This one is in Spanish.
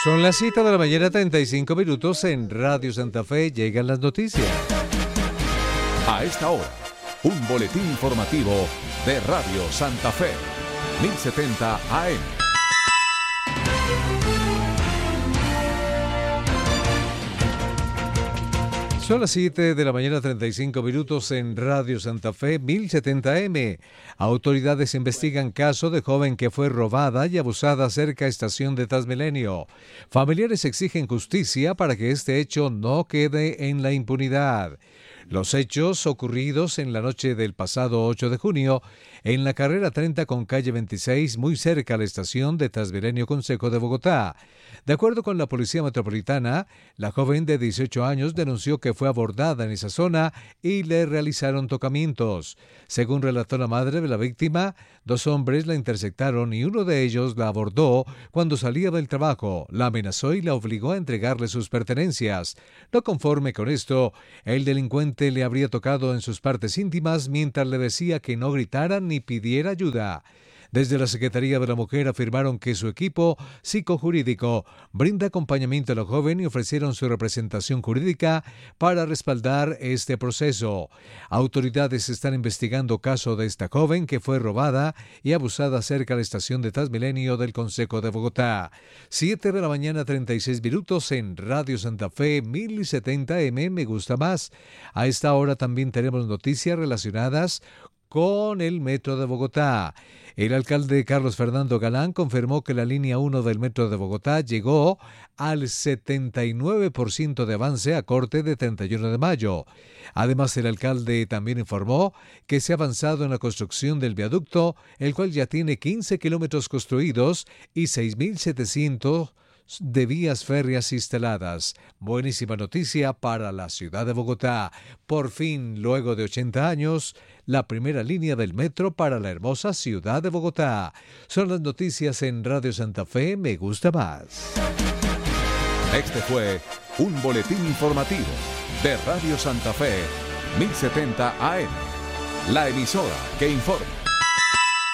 Son las 7 de la mañana, 35 minutos en Radio Santa Fe. Llegan las noticias. A esta hora, un boletín informativo de Radio Santa Fe, 1070 AM. Son las 7 de la mañana, 35 minutos en Radio Santa Fe, 1070 AM. Autoridades investigan caso de joven que fue robada y abusada cerca estación de Transmilenio. Familiares exigen justicia para que este hecho no quede en la impunidad. Los hechos ocurridos en la noche del pasado 8 de junio en la carrera 30 con calle 26, muy cerca a la estación de Transmilenio Consejo de Bogotá. De acuerdo con la Policía Metropolitana, la joven de 18 años denunció que fue abordada en esa zona y le realizaron tocamientos. Según relató la madre de la víctima, 2 hombres la interceptaron y uno de ellos la abordó cuando salía del trabajo, la amenazó y la obligó a entregarle sus pertenencias. No conforme con esto, el delincuente le habría tocado en sus partes íntimas mientras le decía que no gritara ni pidiera ayuda. Desde la Secretaría de la Mujer afirmaron que su equipo psicojurídico brinda acompañamiento a la joven y ofrecieron su representación jurídica para respaldar este proceso. Autoridades están investigando caso de esta joven que fue robada y abusada cerca de la estación de Transmilenio del Consejo de Bogotá. 7 de la mañana, 36 minutos en Radio Santa Fe, 1070M, me gusta más. A esta hora también tenemos noticias relacionadas con el Metro de Bogotá. El alcalde Carlos Fernando Galán confirmó que la línea 1 del Metro de Bogotá llegó al 79% de avance a corte de 31 de mayo. Además, el alcalde también informó que se ha avanzado en la construcción del viaducto, el cual ya tiene 15 kilómetros construidos y 6.700 de vías férreas instaladas. Buenísima noticia para la ciudad de Bogotá. Por fin, luego de 80 años, la primera línea del metro para la hermosa ciudad de Bogotá. Son las noticias en Radio Santa Fe, me gusta más. Este fue un boletín informativo de Radio Santa Fe, 1070 AM. La emisora que informa.